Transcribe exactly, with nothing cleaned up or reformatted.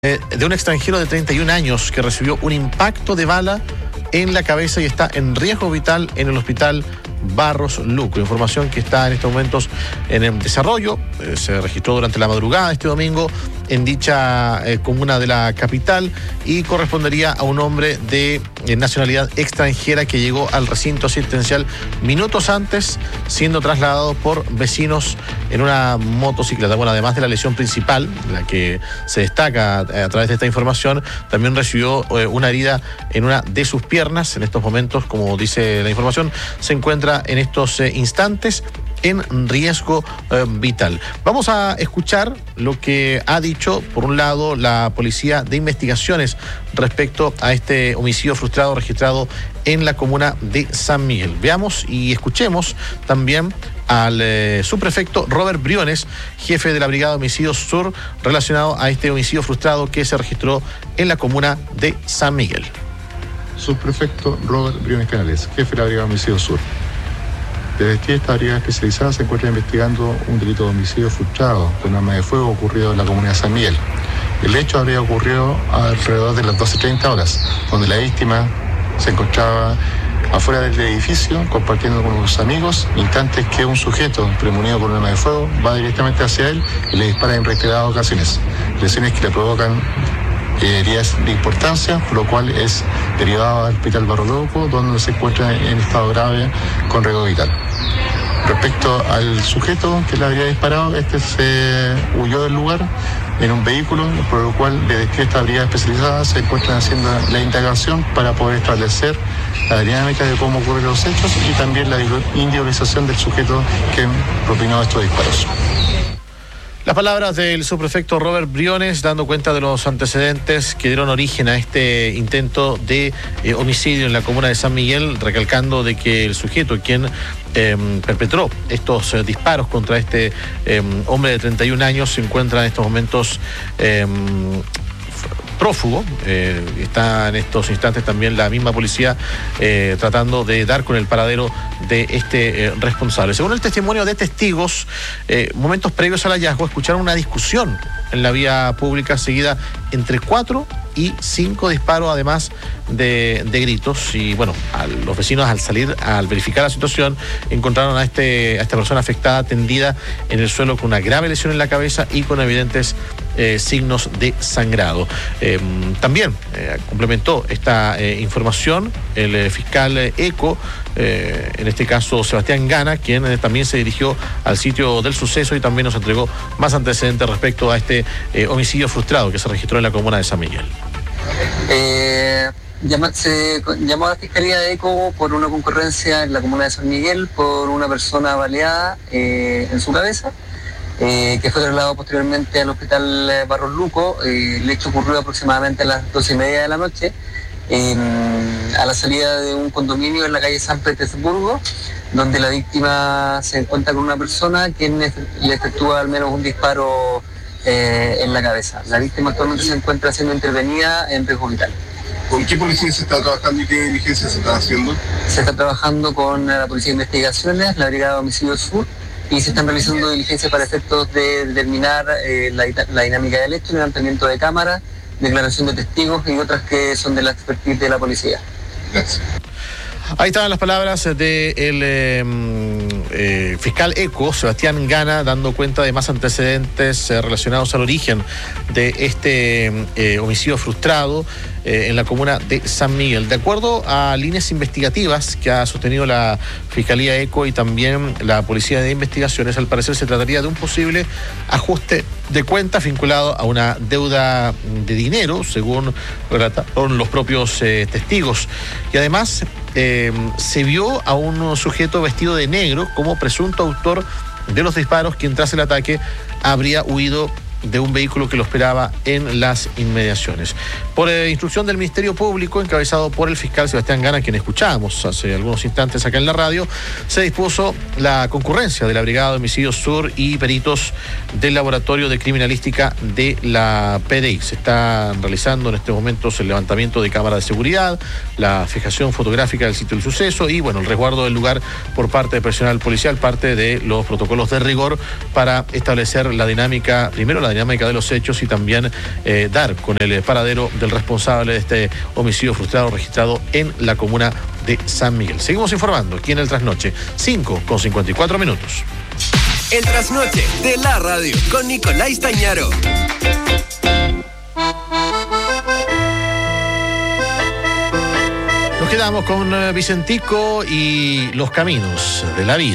Eh, de un extranjero de treinta y un años que recibió un impacto de bala en la cabeza y está en riesgo vital en el hospital Barros Luco. Información que está en estos momentos en el desarrollo. Eh, se registró durante la madrugada de este domingo en dicha eh, comuna de la capital y correspondería a un hombre de eh, nacionalidad extranjera que llegó al recinto asistencial minutos antes, siendo trasladado por vecinos en una motocicleta. Bueno, además de la lesión principal, la que se destaca a, a través de esta información, también recibió eh, una herida en una de sus piernas. En estos momentos, como dice la información, se encuentra en estos eh, instantes en riesgo eh, vital. Vamos a escuchar lo que ha dicho, por un lado, la Policía de Investigaciones respecto a este homicidio frustrado registrado en la comuna de San Miguel. Veamos y escuchemos también al eh, subprefecto Robert Briones, jefe de la Brigada de Homicidios Sur, relacionado a este homicidio frustrado que se registró en la comuna de San Miguel. Subprefecto Robert Briones Canales, jefe de la Brigada de Homicidios Sur. Desde esta brigada especializada se encuentra investigando un delito de homicidio frustrado con arma de fuego ocurrido en la comunidad de San Miguel. El hecho habría ocurrido alrededor de las doce treinta horas, donde la víctima se encontraba afuera del edificio compartiendo con sus amigos, instantes que un sujeto premonido con un arma de fuego va directamente hacia él y le dispara en reiteradas ocasiones, lesiones que le provocan heridas de importancia, por lo cual es derivado al hospital Barros Luco, donde se encuentra en estado grave con riesgo vital. Respecto al sujeto que le había disparado, este se huyó del lugar en un vehículo, por lo cual desde esta brigada especializada se encuentran haciendo la indagación para poder establecer la dinámica de cómo ocurren los hechos y también la individualización del sujeto que propinó estos disparos. Las palabras del subprefecto Robert Briones, dando cuenta de los antecedentes que dieron origen a este intento de eh, homicidio en la comuna de San Miguel, recalcando de que el sujeto quien eh, perpetró estos eh, disparos contra este eh, hombre de treinta y un años se encuentra en estos momentos eh, prófugo. Eh, está en estos instantes también la misma policía eh, tratando de dar con el paradero de este eh, responsable. Según el testimonio de testigos, eh, momentos previos al hallazgo escucharon una discusión en la vía pública seguida entre cuatro y cinco disparos, además de, de gritos. Y bueno, a los vecinos, al salir, al verificar la situación, encontraron a, este, a esta persona afectada tendida en el suelo con una grave lesión en la cabeza y con evidentes eh, signos de sangrado. Eh, también eh, complementó esta eh, información el eh, fiscal eh, Eco, eh, en este caso Sebastián Gana, quien eh, también se dirigió al sitio del suceso y también nos entregó más antecedentes respecto a este eh, homicidio frustrado que se registró en la comuna de San Miguel. Eh, llama, se llamó a la Fiscalía de Eco por una concurrencia en la comuna de San Miguel por una persona baleada eh, en su cabeza, eh, que fue trasladado posteriormente al hospital Barros Luco. Eh, el hecho ocurrió aproximadamente a las doce y media de la noche, eh, a la salida de un condominio en la calle San Petersburgo, donde la víctima se encuentra con una persona quien le efectúa al menos un disparo Eh, en la cabeza. La víctima actualmente se encuentra siendo intervenida en riesgo vital. ¿Con qué policía se está trabajando y qué diligencia se está haciendo? Se está trabajando con la Policía de Investigaciones, la Brigada de Homicidios Sur, y se están realizando diligencias para efectos de determinar eh, la, la dinámica del hecho, levantamiento de cámaras, declaración de testigos y otras que son de la expertise de la policía. Gracias. Ahí estaban las palabras del de eh, eh, fiscal Eco, Sebastián Gana, dando cuenta de más antecedentes eh, relacionados al origen de este eh, homicidio frustrado eh, en la comuna de San Miguel. De acuerdo a líneas investigativas que ha sostenido la Fiscalía Eco y también la Policía de Investigaciones, al parecer se trataría de un posible ajuste de cuentas vinculado a una deuda de dinero, según relataron los propios eh, testigos. Y además eh, se vio a un sujeto vestido de negro como presunto autor de los disparos, quien tras el ataque habría huido de un vehículo que lo esperaba en las inmediaciones. Por eh, instrucción del Ministerio Público, encabezado por el fiscal Sebastián Gana, quien escuchábamos hace algunos instantes acá en la radio, se dispuso la concurrencia de la Brigada de Homicidios Sur y peritos del Laboratorio de Criminalística de la P D I. Se está realizando en estos momentos el levantamiento de cámaras de seguridad, la fijación fotográfica del sitio del suceso y, bueno, el resguardo del lugar por parte de personal policial, parte de los protocolos de rigor para establecer la dinámica, primero la dinámica de los hechos y también eh, dar con el paradero del responsable de este homicidio frustrado registrado en la comuna de San Miguel. Seguimos informando aquí en el Trasnoche, cinco con cincuenta y cuatro minutos. El Trasnoche de la radio con Nicolás Tañaro. Nos quedamos con Vicentico y los caminos de la vida.